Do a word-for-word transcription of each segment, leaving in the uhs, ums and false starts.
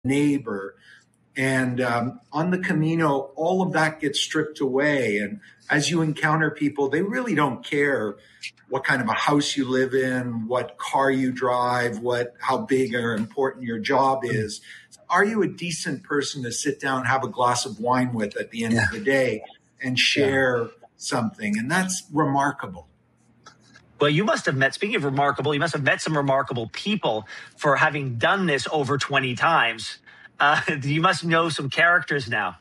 neighbor. And um, on the Camino, all of that gets stripped away. And as you encounter people, they really don't care what kind of a house you live in, what car you drive, what how big or important your job is. Are you a decent person to sit down, have a glass of wine with at the end yeah. of the day and share yeah. something? And that's remarkable. Well, you must have met, speaking of remarkable, you must have met some remarkable people for having done this over twenty times. Uh, you must know some characters now.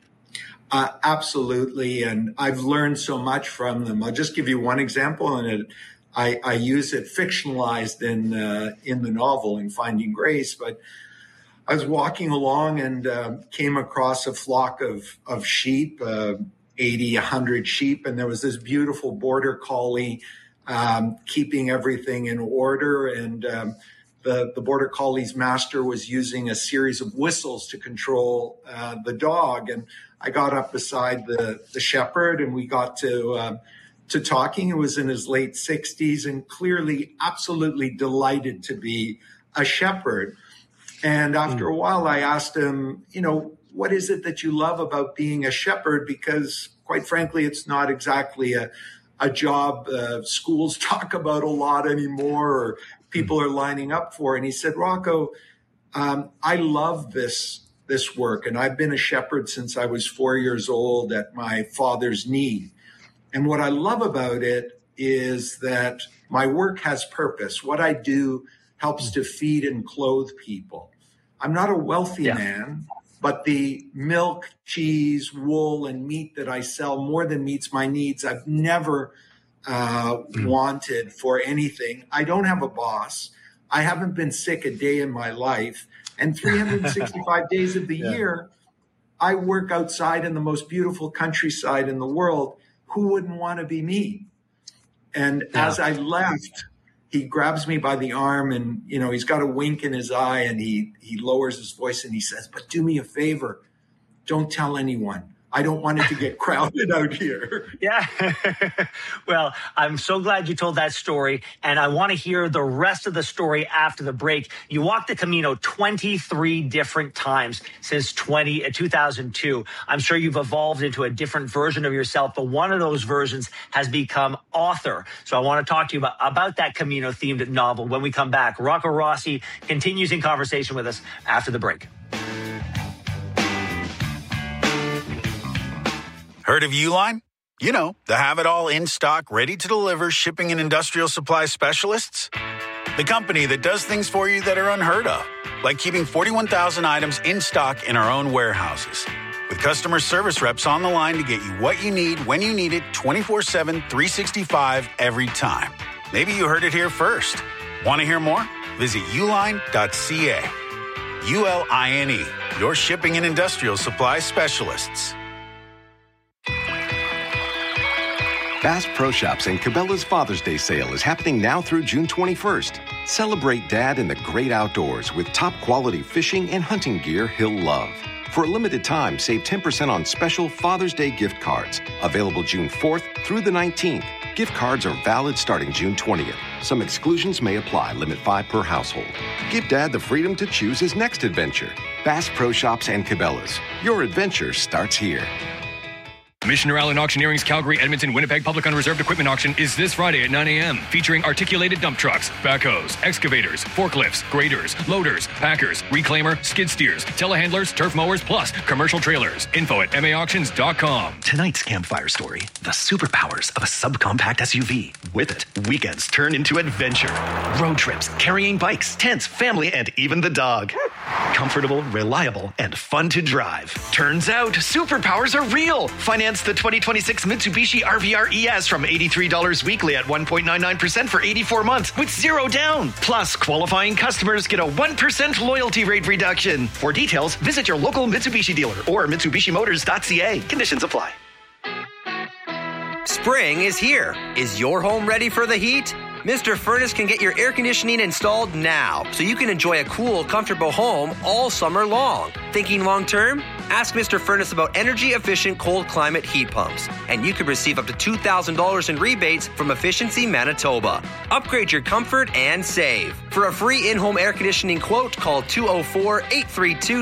Uh, absolutely. And I've learned so much from them. I'll just give you one example, and it, I, I use it fictionalized in uh, in the novel, in Finding Grace. But I was walking along and uh, came across a flock of, of sheep, uh, eighty, one hundred sheep. And there was this beautiful border collie um, keeping everything in order. And um, the, the border collie's master was using a series of whistles to control uh, the dog. And I got up beside the, the shepherd, and we got to um, to talking. He was in his late sixties and clearly absolutely delighted to be a shepherd. And after a while, I asked him, you know, what is it that you love about being a shepherd? Because quite frankly, it's not exactly a, a job uh, schools talk about a lot anymore, or people are lining up for. And he said, Rocco, um, I love this this work. And I've been a shepherd since I was four years old at my father's knee. And what I love about it is that my work has purpose. What I do helps to feed and clothe people. I'm not a wealthy yeah. man, but the milk, cheese, wool, and meat that I sell more than meets my needs. I've never uh, mm. wanted for anything. I don't have a boss. I haven't been sick a day in my life. And three hundred sixty-five days of the yeah. year, I work outside in the most beautiful countryside in the world. Who wouldn't want to be me? And yeah. as I left, he grabs me by the arm, and, you know, he's got a wink in his eye, and he, he lowers his voice and he says, but do me a favor. Don't tell anyone. I don't want it to get crowded out here. Yeah. Well, I'm so glad you told that story, and I want to hear the rest of the story after the break. You walked the Camino twenty-three different times since two thousand two. I'm sure you've evolved into a different version of yourself, but one of those versions has become author. So I want to talk to you about, about that Camino-themed novel when we come back. Rocco Rossi continues in conversation with us after the break. Heard of Uline? You know, the have-it-all in-stock, ready-to-deliver shipping and industrial supply specialists. The company that does things for you that are unheard of, like keeping forty-one thousand items in stock in our own warehouses. With customer service reps on the line to get you what you need, when you need it, twenty-four seven, three sixty-five, every time. Maybe you heard it here first. Want to hear more? Visit uline dot c a. U L I N E, your shipping and industrial supply specialists. Bass Pro Shops and Cabela's Father's Day sale is happening now through June twenty-first. Celebrate Dad in the great outdoors with top-quality fishing and hunting gear he'll love. For a limited time, save ten percent on special Father's Day gift cards. Available June fourth through the nineteenth. Gift cards are valid starting June twentieth. Some exclusions may apply. Limit five per household. Give Dad the freedom to choose his next adventure. Bass Pro Shops and Cabela's. Your adventure starts here. Missioner Allen Auctioneering's Calgary, Edmonton, Winnipeg Public Unreserved Equipment Auction is this Friday at nine a.m. featuring articulated dump trucks, backhoes, excavators, forklifts, graders, loaders, packers, reclaimer, skid steers, telehandlers, turf mowers, plus commercial trailers. Info at m a auctions dot com. Tonight's campfire story, the superpowers of a subcompact S U V. With it, weekends turn into adventure. Road trips, carrying bikes, tents, family, and even the dog. Comfortable, reliable, and fun to drive. Turns out, superpowers are real. Finance the twenty twenty-six Mitsubishi R V R E S from eighty-three dollars weekly at one point nine nine percent for eighty-four months with zero down. Plus, qualifying customers get a one percent loyalty rate reduction. For details, visit your local Mitsubishi dealer or mitsubishi motors dot c a. Conditions apply. Spring is here. Is your home ready for the heat? Mister Furnace can get your air conditioning installed now so you can enjoy a cool, comfortable home all summer long. Thinking long term? Ask Mister Furnace about energy-efficient cold climate heat pumps, and you could receive up to two thousand dollars in rebates from Efficiency Manitoba. Upgrade your comfort and save. For a free in-home air conditioning quote, call two oh four, eight three two,